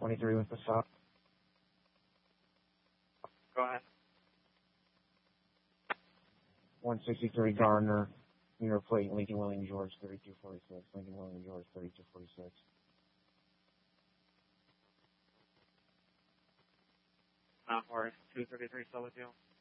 23 with the stop. Go ahead. 163 Gardner, New York Plate, Lincoln William George, 3246. Lincoln William George, 3246. Mount Morris, 233 still with you.